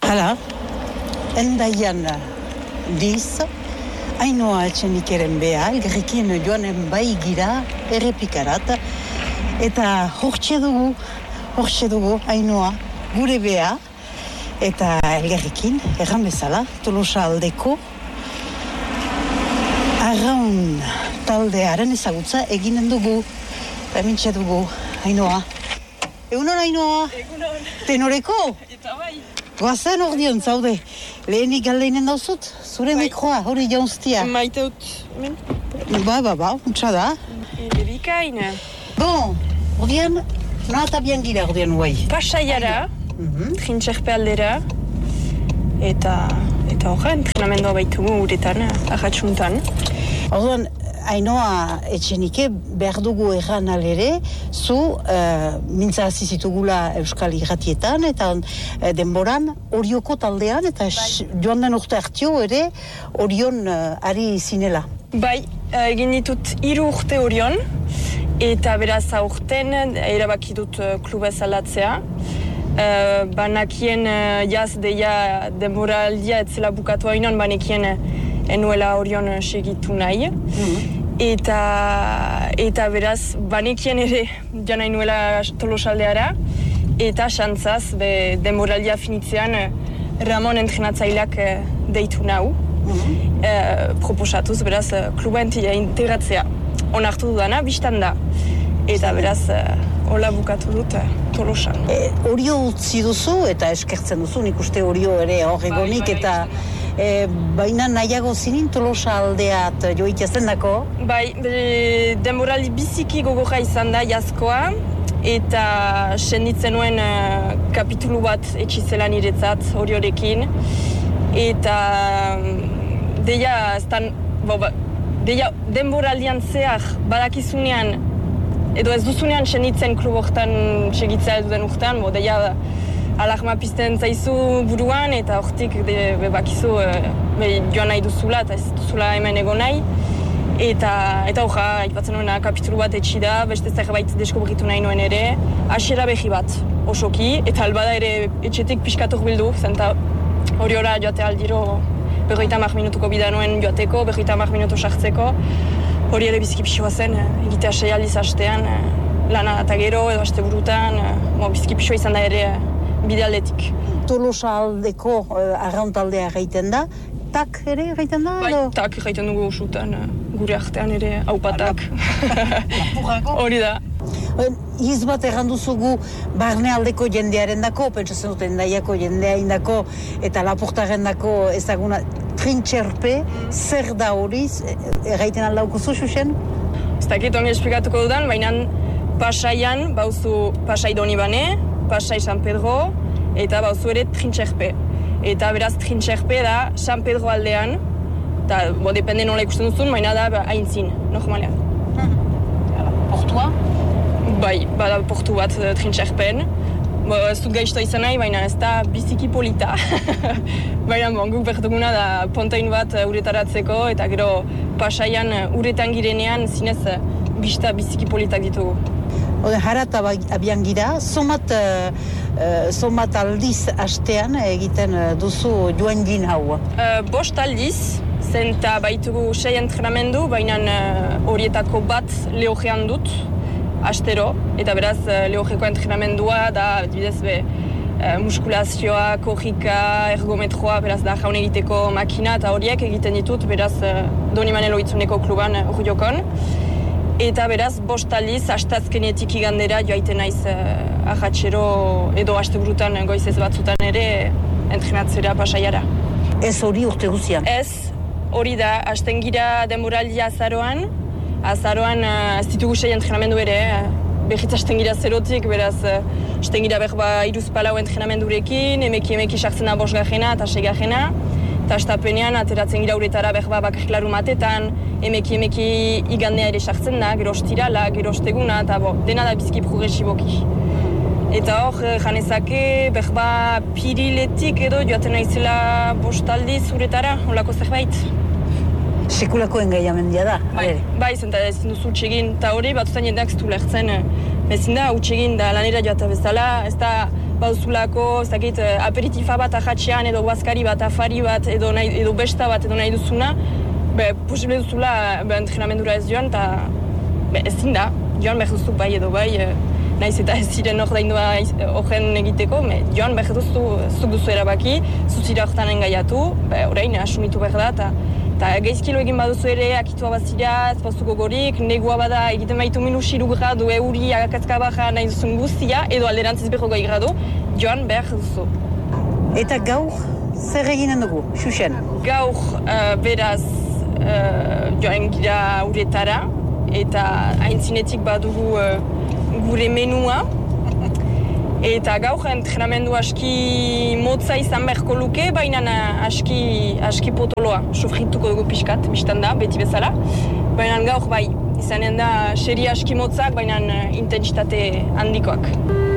Hala, endaian diz, Ainoa Etxenikeren beha, elgerrekin joanen bai gira errepikarat, eta hortxe dugu Ainoa gure beha, eta elgerrekin, erran bezala, Tolosa aldeko, arraun taldearen ezagutza eginen dugu, mintxe dugu, Ainoa. Egunon, Ainoa? Egunon. Tenoreko? Eta bai. Goazen ordion, zaude. Lehenik galdeinen dauzut, zure mikroa, hori jauztia. Maite dut, hemen? Ba, untsa da. Bikain. Bon, ordian, nahata bian gira ordian guai. Pasaiara, Trintxerpe aldera, eta horren, entrenamendua baitugu uretan, ahatsuntan. Orduan, Ainoa Etxenike behar dugu erran alere, zu mintza hasi zitugula Euskal Irratietan, eta denboran Orioko taldean, eta joan den urte hartio ere Orion ari zinela. Bai, egin ditut 3 urte Orion, eta beraz aurten erabaki dut klubez aldatzea. Banakien jaz deia denboraldia etzela bukatu hainan, banekien enuela Orion segitu nahi. Eta beraz, banekien ere jana inuela Tolosaldeara, eta xantzaz, denboraldia finitzean Ramon entrenatzaileak deitu nau. Proposatuz, beraz, kluba integratzea. Onartu dudana, biztan da. Eta beraz, hola bukatu dut Tolosan. Orio utzi duzu eta eskertzen duzu, nik uste Orio ere hor egonik, eta baina nahiago zinin Tolosa aldeat joitezen dako? Bai, denboraldi biziki gogorra izan da jazkoa, eta senditzen nuen kapitulu bat etxizela niretzat Oriorekin, eta deia denboraldian zehar badakizunean edo ez duzunean senditzen klub hortan segitzea edo den urtean, deia alarma pizten zaizu buruan, eta hortik bakizu joan nahi duzula, eta ez duzula hemen egon nahi. Eta horra, aipatzen nuena kapitulu bat etxi da, beste zerbait deskubritu nahi nuen ere, hasiera behi bat, osoki, eta albada ere etxetik pixkatuk bildu, zenta hori ora joate aldiro 50 minutuko bida nuen joateko, 50 minutu sartzeko, hori ere biziki pixua zen, egitea 6 aldiz hastean, lana eta gero edo haste burutan, biziki pixua izan da ere bide aldetik. Tolosa aldeko arrauntaldea gaiten da, tak ere gaiten da? Bai, tak gaiten dugu usutan, gure artean ere haupatak. Hori da. Hiz bat erranduzugu barne aldeko jendearen dako, pentsatzen dut endaiako jendeain dako, eta Lapurtaren dako ezaguna Trintxerpe, zer da hori, erraiten aldaukuzu, Xuxen? Ez dakit ongi esplikatuko dudan, baina Pasaian bauzu Pasai Donibane, Pasai San Pedro, eta bauzu ere Trintxerpe. Eta beraz Trintxerpe da San Pedro aldean, eta depende nola ikusten duzun, baina da aintzin, normalean. Portua? Bai, bada portu bat Trintxerpen. Ez dut gaiztoa izan nahi, baina ez da biziki polita. Baina guk berduguna da pontain bat uretaratzeko, eta gero Pasaian uretan girenean zinez bista biziki politak ditugu. Harat abian gira, somat aldiz hastean egiten duzu joan gin hau? 5 aldiz, zenta baitugu 6 entrenamendu, baina horietako bat lehogean dut, astero, eta beraz lehogeko entrenamendua da, bidez muskulazioa, korrika, ergometroa, beraz da jaun egiteko makina eta horiek egiten ditut, beraz Donibane Loitzuneko kluban Urriokon. Eta beraz, 5 aldiz, astazkenetik igandera joaiten naiz ahatxero edo asteburutan goizez batzutan ere entrenatzera Pasaiara. Ez hori urte guzian? Ez, hori da, hasten gira denboraldia azaroan ez ditugu 6 entrenamendu ere, behitz hasten gira zerotik, beraz hasten gira 3-4 entrenamendurekin, emeki sartzen da 5 eta 6 eta astapenean ateratzen gira uretara bakarklaru matetan, emeki igandea ere sartzen da, gero ostirala, gero osteguna, eta dena da bizki progresiboki. Eta hor, janezake, piriletik edo joaten naizela 5 aldiz uretara, holako zerbait. Sekulako engaiamendia da? Bai, zenta ezin duzu utxegin, eta hori batzutan jendeak ez du lertzen. Ezin da utxegin da lanera joatea bezala, ez da baduzulako, aperitifa bat ahatxean, edo bazkari bat, afari bat, edo besta bat, edo nahi duzuna, posible duzula entrenamendura ez joan, eta ezin da, joan behar duzu bai edo bai, nahiz eta ez ziren ordaindua horren egiteko, joan behar duzu, zuk duzu erabaki, zuzira horretan engaiatu, orain asumitu behar da, eta geizkilo egin baduzu ere, akitua bazira, ez bazuko gorik, negua bada egiten baitu -3 gradu, euri, akatzka baja nahi duzun guztia, edo alderantziz 20 gradu, joan behar duzu. Eta gaur, zer eginen dugu, Xuxen? Gaur, beraz, joan gira uretara, eta aintzinetik badugu gure menua, eta gaur entrenamendu aski motza izan beharko luke, baina aski potoloa, sofrituko dugu pixkat, biztan da, beti bezala. Baina gaur bai, izanen da seri aski motzak, baina intentsitate handikoak.